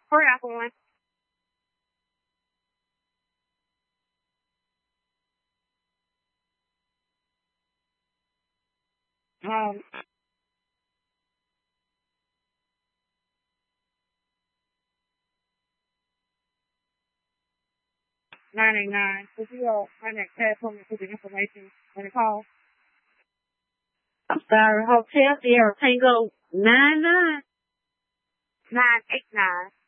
Hurry up on. Um, 989. Would you contact Ted for me with the information on the call? I'm sorry, Hotel Sierra Tango 99. 989.